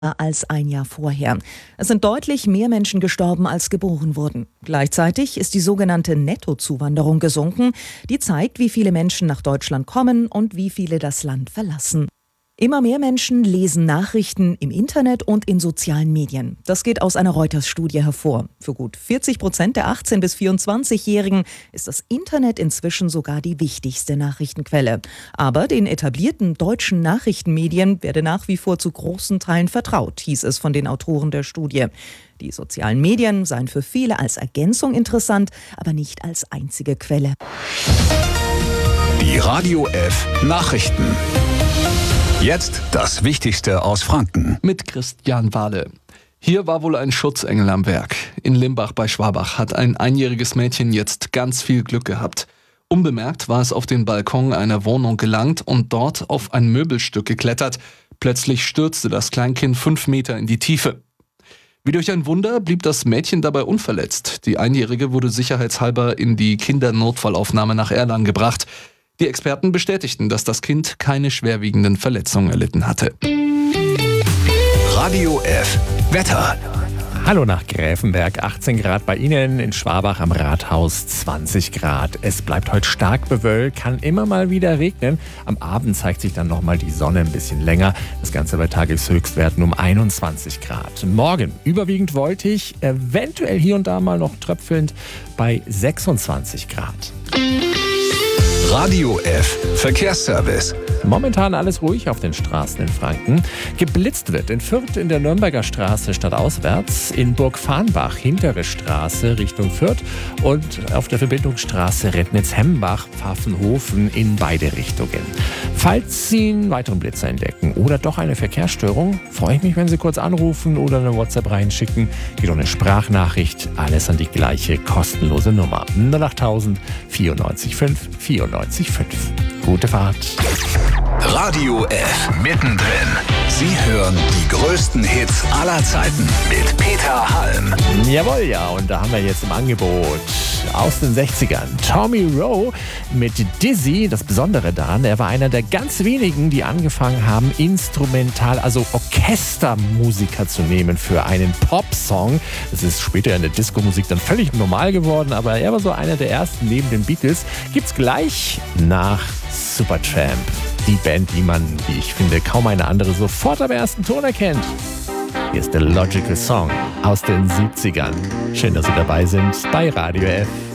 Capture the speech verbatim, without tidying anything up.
als ein Jahr vorher. Es sind deutlich mehr Menschen gestorben, als geboren wurden. Gleichzeitig ist die sogenannte Nettozuwanderung gesunken. Die zeigt, wie viele Menschen nach Deutschland kommen und wie viele das Land verlassen. Immer mehr Menschen lesen Nachrichten im Internet und in sozialen Medien. Das geht aus einer Reuters-Studie hervor. Für gut vierzig Prozent der achtzehn- bis vierundzwanzigjährigen ist das Internet inzwischen sogar die wichtigste Nachrichtenquelle. Aber den etablierten deutschen Nachrichtenmedien werde nach wie vor zu großen Teilen vertraut, hieß es von den Autoren der Studie. Die sozialen Medien seien für viele als Ergänzung interessant, aber nicht als einzige Quelle. Die Radio F Nachrichten. Jetzt das Wichtigste aus Franken. Mit Christian Wahle. Hier war wohl ein Schutzengel am Werk. In Limbach bei Schwabach hat ein einjähriges Mädchen jetzt ganz viel Glück gehabt. Unbemerkt war es auf den Balkon einer Wohnung gelangt und dort auf ein Möbelstück geklettert. Plötzlich stürzte das Kleinkind fünf Meter in die Tiefe. Wie durch ein Wunder blieb das Mädchen dabei unverletzt. Die Einjährige wurde sicherheitshalber in die Kindernotfallaufnahme nach Erlangen gebracht. Die Experten bestätigten, dass das Kind keine schwerwiegenden Verletzungen erlitten hatte. Radio F Wetter. Hallo nach Gräfenberg, achtzehn Grad bei Ihnen, in Schwabach am Rathaus zwanzig Grad. Es bleibt heute stark bewölkt, kann immer mal wieder regnen. Am Abend zeigt sich dann nochmal die Sonne ein bisschen länger. Das Ganze bei Tageshöchstwerten um einundzwanzig Grad. Morgen überwiegend wolkig, eventuell hier und da mal noch tröpfelnd bei sechsundzwanzig Grad. Radio F Verkehrsservice. Momentan alles ruhig auf den Straßen in Franken. Geblitzt wird in Fürth in der Nürnberger Straße stadtauswärts, in Burg-Farnbach hintere Straße Richtung Fürth und auf der Verbindungsstraße Rednitz-Hembach, Pfaffenhofen in beide Richtungen. Falls Sie einen weiteren Blitzer entdecken oder doch eine Verkehrsstörung, freue ich mich, wenn Sie kurz anrufen oder eine WhatsApp reinschicken. Geht um eine Sprachnachricht, alles an die gleiche kostenlose Nummer. null acht tausend vierundneunzig fünf vierundneunzig fünf. Gute Fahrt. Radio F mittendrin. Sie hören die größten Hits aller Zeiten mit Peter Halm. Jawohl, ja, und da haben wir jetzt im Angebot aus den sechzigern Tommy Rowe mit Dizzy. Das Besondere daran, er war einer der ganz wenigen, die angefangen haben, Instrumental, also Orchestermusiker zu nehmen für einen Popsong. Das ist später in der Disco-Musik dann völlig normal geworden, aber er war so einer der ersten neben den Beatles. Gibt's gleich nach Supertramp. Die Band, die man, wie ich finde, kaum eine andere sofort am ersten Ton erkennt. Hier ist der Logical Song aus den siebzigern. Schön, dass Sie dabei sind bei Radio F.